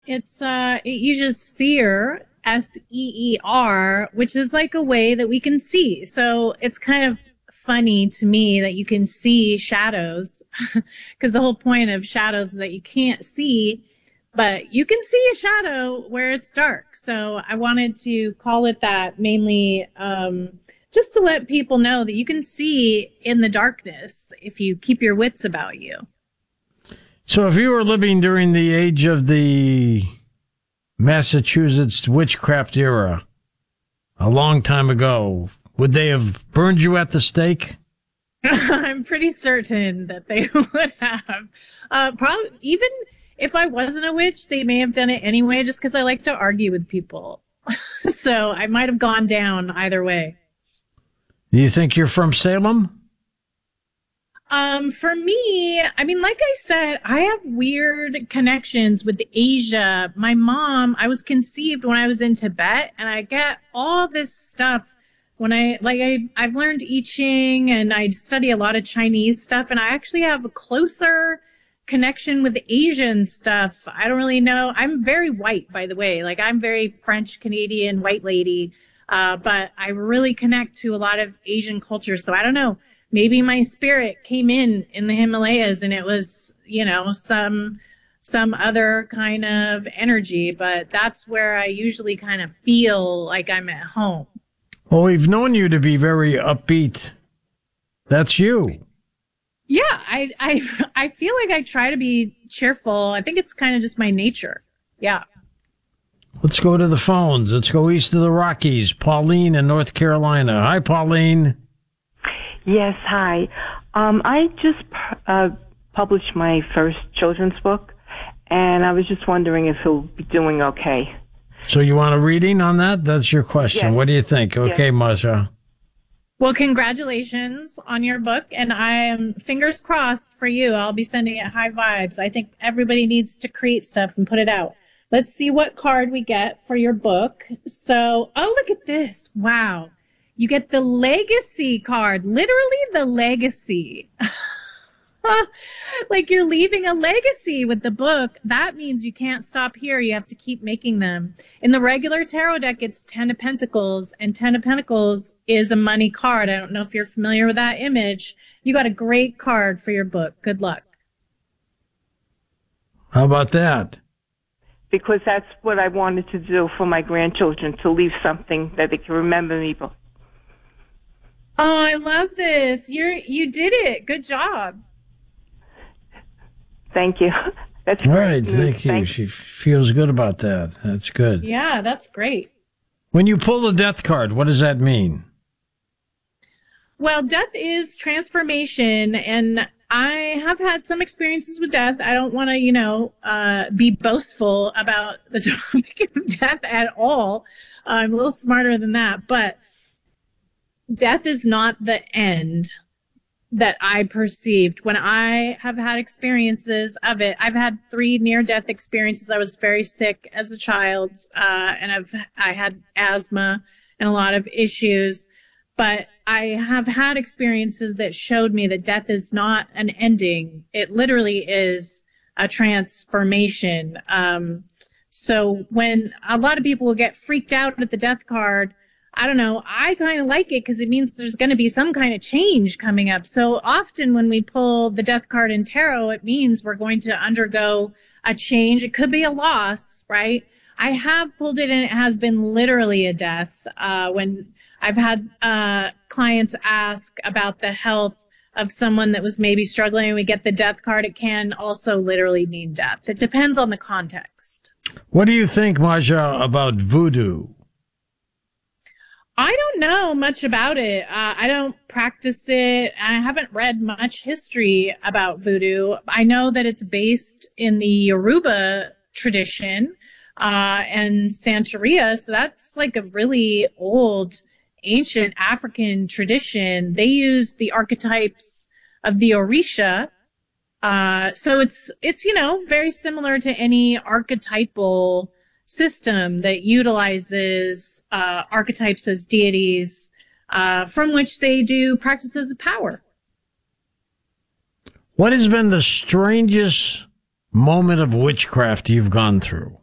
It's it uses seer, Seer, which is like a way that we can see. So it's kind of funny to me that you can see shadows because the whole point of shadows is that you can't see, but you can see a shadow where it's dark. So I wanted to call it that mainly just to let people know that you can see in the darkness if you keep your wits about you. So if you were living during the age of the Massachusetts witchcraft era, a long time ago, would they have burned you at the stake? I'm pretty certain that they would have. Probably, even if I wasn't a witch, they may have done it anyway, just because I like to argue with people. So I might have gone down either way. Do you think you're from Salem? For me, I mean, like I said, I have weird connections with Asia. My mom, I was conceived when I was in Tibet, and I get all this stuff when I've learned I Ching, and I study a lot of Chinese stuff, and I actually have a closer connection with the Asian stuff. I don't really know. I'm very white, by the way. Like, I'm very French, Canadian, white lady, but I really connect to a lot of Asian culture. So I don't know. Maybe my spirit came in the Himalayas and it was, some other kind of energy, but that's where I usually kind of feel like I'm at home. Well, we've known you to be very upbeat. That's you. Yeah, I feel like I try to be cheerful. I think it's kind of just my nature. Yeah. Let's go to the phones. Let's go east of the Rockies. Pauline in North Carolina. Hi, Pauline. Yes, hi. I just published my first children's book, and I was just wondering if he'll be doing okay. So you want a reading on that? That's your question. Yes. What do you think? Okay, yes. Masha. Well, congratulations on your book, and I am fingers crossed for you. I'll be sending it high vibes. I think everybody needs to create stuff and put it out. Let's see what card we get for your book. So, oh, look at this. Wow. You get the legacy card, literally the legacy. Like you're leaving a legacy with the book. That means you can't stop here. You have to keep making them. In the regular tarot deck, it's 10 of Pentacles, and 10 of Pentacles is a money card. I don't know if you're familiar with that image. You got a great card for your book. Good luck. How about that? Because that's what I wanted to do for my grandchildren, to leave something that they can remember me by. Oh, I love this. You did it. Good job. Thank you. That's all right. Thank you. She feels good about that. That's good. Yeah, that's great. When you pull the death card, what does that mean? Well, death is transformation, and I have had some experiences with death. I don't want to, be boastful about the topic of death at all. I'm a little smarter than that, but death is not the end that I perceived when I have had experiences of it. I've had 3 near-death experiences. I was very sick as a child, and I had asthma and a lot of issues. But I have had experiences that showed me that death is not an ending. It literally is a transformation. So when a lot of people will get freaked out at the death card, I don't know, I kind of like it because it means there's going to be some kind of change coming up. So often when we pull the death card in tarot, it means we're going to undergo a change. It could be a loss, right? I have pulled it and it has been literally a death. When I've had clients ask about the health of someone that was maybe struggling and we get the death card, it can also literally mean death. It depends on the context. What do you think, Maja, about voodoo? I don't know much about it. I don't practice it. I haven't read much history about voodoo. I know that it's based in the Yoruba tradition and Santeria. So that's like a really old, ancient African tradition. They use the archetypes of the Orisha. So it's, very similar to any archetypal system that utilizes archetypes as deities from which they do practices of power. What has been the strangest moment of witchcraft you've gone through?